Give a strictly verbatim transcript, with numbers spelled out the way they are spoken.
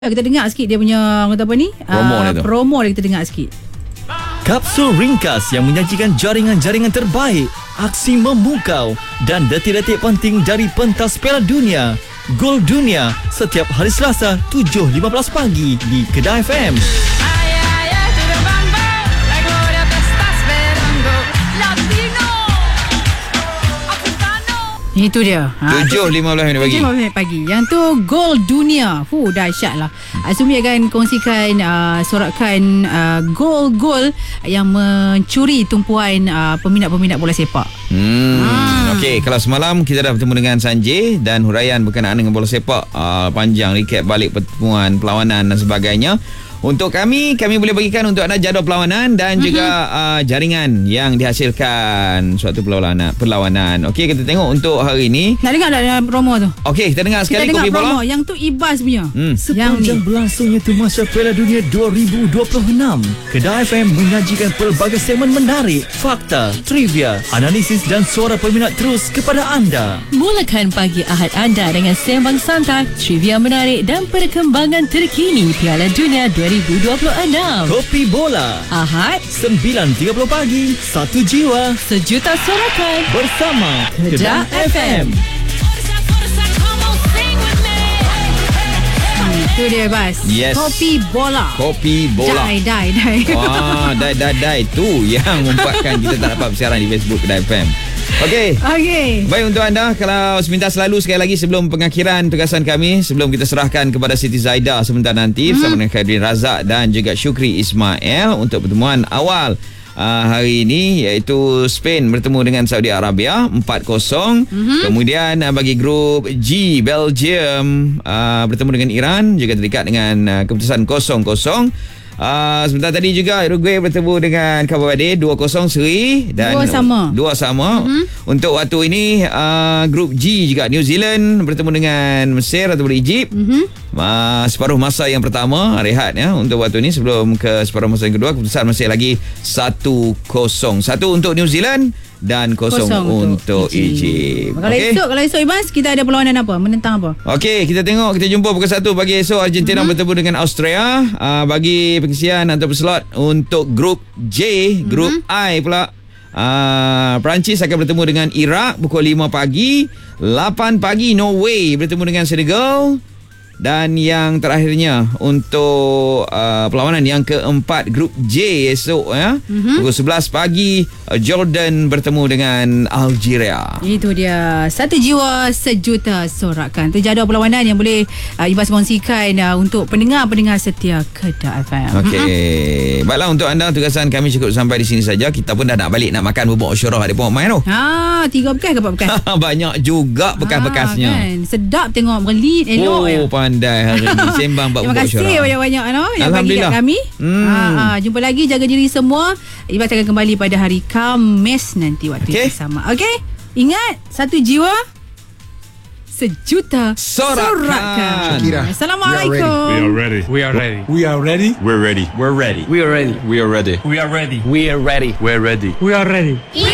Kita dengar sikit dia punya kata apa ni? Promo uh, dia tu. Promo dia kita dengar sikit. Kapsul ringkas yang menyajikan jaringan-jaringan terbaik, aksi memukau dan detik-detik penting dari pentas Piala Dunia. Gol Dunia setiap hari Selasa tujuh lima belas pagi di Kedah F M. Itu dia. tujuh lima belas minit pagi. tujuh lima belas minit pagi. Yang tu Gol Dunia. Fuh, dahsyat lah. Azumi akan kongsikan uh, sorakan uh, gol-gol yang mencuri tumpuan uh, peminat-peminat bola sepak. Hmm. Ah. Okey, kalau semalam kita dah bertemu dengan Sanjay dan huraian berkenaan dengan bola sepak, uh, panjang recap balik pertemuan, perlawanan dan sebagainya. Untuk kami, kami boleh bagikan untuk anda jadual perlawanan dan mm-hmm. juga uh, jaringan yang dihasilkan suatu perlawanan. perlawanan. Okey, kita tengok untuk hari ini. Nak dengar tak dalam promo tu? Okey, kita dengar sekali kita dengar kopi promo. bola. Yang tu Ibas punya. Hmm. Sepanjang berlangsungnya Tumasha Piala Dunia dua ribu dua puluh enam, Kedah F M menyajikan pelbagai segmen menarik, fakta, trivia, analisis dan suara peminat terus kepada anda. Mulakan pagi Ahad anda dengan sembang santai, trivia menarik dan perkembangan terkini Piala Dunia dua ribu dua puluh enam. Kopi Bola Ahad, sembilan tiga puluh pagi, satu jiwa sejuta sorakan bersama Kedah F M. Itu dia Bas. Yes. Kopi Bola. Kopi bola. Dai, dai, dai. Wah, dai, dai, dai. Tu yang membuatkan kita tak dapat bersiaran di Facebook Kedah F M. Okey. Okey. Baik untuk anda, kalau seminta selalu sekali lagi sebelum pengakhiran tugasan kami, sebelum kita serahkan kepada Siti Zaida sebentar nanti hmm. bersama dengan Khairin Razak dan juga Syukri Ismail untuk pertemuan awal uh, hari ini, iaitu Spain bertemu dengan Saudi Arabia empat kosong. Mm-hmm. Kemudian uh, bagi grup G, Belgium uh, bertemu dengan Iran juga terikat dengan uh, keputusan kosong kosong. Uh, sebentar tadi juga Uruguay bertemu dengan Cabo Verde dua kosong seri dan dua sama. Dua sama. Mm-hmm. Untuk waktu ini uh, grup G juga New Zealand bertemu dengan Mesir ataupun Egypt. Mm-hmm. Uh, separuh masa yang pertama rehat ya untuk waktu ini sebelum ke separuh masa yang kedua, keputusan masih lagi satu kosong. Satu untuk New Zealand dan kosong, kosong untuk, untuk Egypt. Kalau okay. esok, kalau esok Ibas kita ada perlawanan apa? Menentang apa? Okey, kita tengok, kita jumpa pukul satu pagi esok Argentina mm-hmm. bertemu dengan Austria. Uh, bagi pengisian atau slot untuk grup J, grup mm-hmm. I pula. Uh, Perancis akan bertemu dengan Iraq pukul lima pagi. lapan pagi Norway bertemu dengan Senegal. Dan yang terakhirnya untuk uh, perlawanan yang keempat grup J esok ya. Mm-hmm. Pukul sebelas pagi uh, Jordan bertemu dengan Algeria. Itu dia. Satu jiwa sejuta sorakan. Itu jadual perlawanan yang boleh uh, Ibas kongsikan uh, untuk pendengar-pendengar setia Kedah F M. Okey. Mm-hmm. Baiklah untuk anda, tugasan kami cukup sampai di sini saja. Kita pun dah nak balik nak makan bubur Asyurah di Puan Main tu. Ha, tiga bekas ke empat bekas? Banyak juga bekas-bekasnya. Ha, kan? Sedap tengok berlit elok oh, ya. pandai hari ini sembang bab Terima bubur Asyurah. kasih banyak-banyak no, yang bagi kat kami. Hmm. Ha, ha, jumpa lagi, jaga diri semua. Ibas akan kembali pada hari Khamis nanti waktu okay. yang sama. Okey? Ingat, satu jiwa sejuta sorakan. Shakira. Assalamualaikum. We are ready. We are ready. We are ready. We're ready. We're ready. We are ready. We are ready. We are ready. We are ready. We're ready. We are ready. We are ready.